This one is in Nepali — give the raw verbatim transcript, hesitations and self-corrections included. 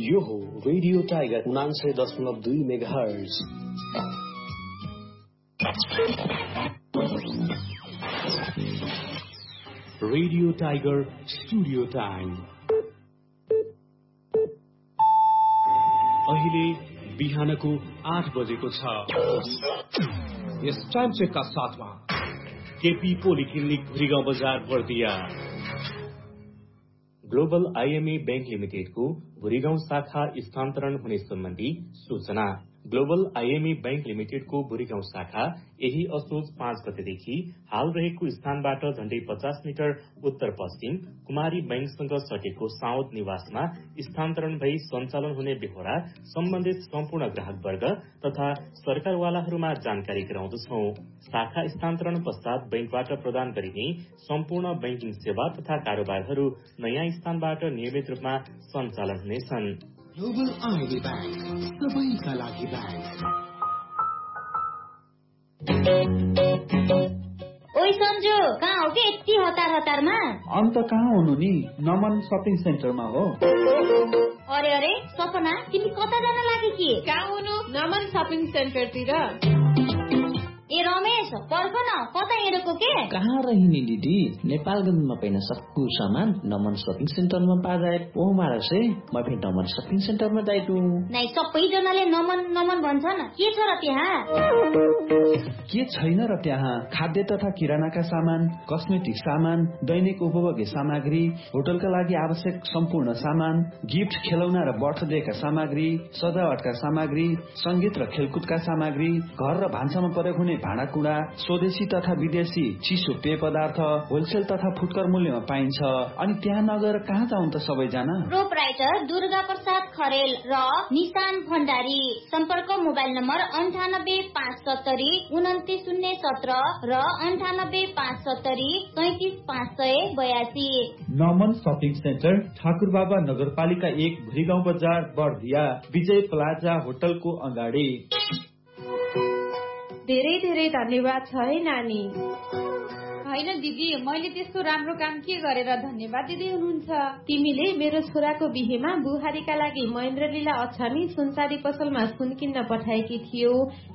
यो हो रेडियो टाइगर उनान्सय दशमलव दुई megahertz. Radio tiger studio time अहिले बिहानको आठ बजेको छ। यस टाइम चेकका साथमा केपी पोलिक्लिनिक भुरीगाउँ बजार Bardiya, global IME bank लिमिटेडको Bhurigaun शाखा स्थानान्तरण हुने सम्बन्धी सूचना। ग्लोबल आईएमई बैंक लिमिटेडको भुरीगाउँ शाखा यही असोज पाँच गतेदेखि हाल रहेको स्थानबाट झण्डै पचास मिटर उत्तर पश्चिम कुमारी बैंकसँग सटेको साउद निवासमा स्थानान्तरण भई सञ्चालन हुने बेहोरा सम्बन्धित सम्पूर्ण ग्राहक वर्ग तथा सरकारवालाहरूमा जानकारी गराउँदछौ। शाखा स्थानान्तरण पश्चात बैंकबाट प्रदान गरिने सम्पूर्ण बैंकिङ सेवा तथा कारोबारहरू नयाँ स्थानबाट नियमित रूपमा सञ्चालन हुनेछन्। ग्लोबल आईएमई बैंक, सबैका लागि बैंक। ओइ सन्जु, कहाँ हो के यति हतार हतारमा? अन्त कहाँ हुनु नि, नमन सपिङ सेन्टरमा हो। अरे अरे सपना, तिमी कता जान लागि कि? कहाँ हुनु? नमन सपिङ सेन्टरतिर। ए रमेश, पर्ख न, कता हिँडेको के? कहाँ रहिनी दिदी, नेपालगञ्जमा पाइन सक्कु सामान नमन सपिङ सेन्टरमा पाजाए। ओ मारसे, म फेरि नमन सपिङ सेन्टरमा जाइटु। नै सबैजनाले नमन नमन भन्छन्, के छ र त्यहाँ? के छैन र त्यहाँ? खाद्य तथा किरानाका सामान, कस्मेटिक सामान, दैनिक उपभोग्य सामग्री, होटलका लागि आवश्यक सम्पूर्ण सामान, गिफ्ट, खेलौना र बर्थडेका सामग्री, सजावटका सामग्री, संगीत र खेलकुदका सामग्री, घर र भान्सामा प्रयोग हुने भाँडाकुँडा, स्वदेशी तथा विदेशी चिसो पेय पदार्थ होलसेल तथा फुटकर मूल्यमा पाइन्छ। अनि त्यहाँ नगएर कहाँ जाउँ त सबैजना? प्रोपराइटर दुर्गा प्रसाद खरेल र निशान भण्डारी। सम्पर्क मोबाइल नम्बर अन्ठानब्बे पाँच सत्तरी उन्तिस शून्य सत्र र अन्ठानब्बे पाँच सत्तरी सैतिस पाँच सय बयासी। नमन सपिङ सेन्टर, ठाकुर बाबा नगरपालिका एक, भुरीगाउँ बजार बर्दिया, विजय प्लाजा होटलको अगाडि। धेरै धेरै धन्यवाद छ है नानी। होइन दिदी, मैले त्यस्तो राम्रो काम के गरेर धन्यवाद दिँदै हुनुहुन्छ? तिमीले मेरो छोराको बिहेमा बुहारीका लागि महेन्द्र लीला अछामी सुनसारी पसलमा सुन किन्न पठाएकी थियौ।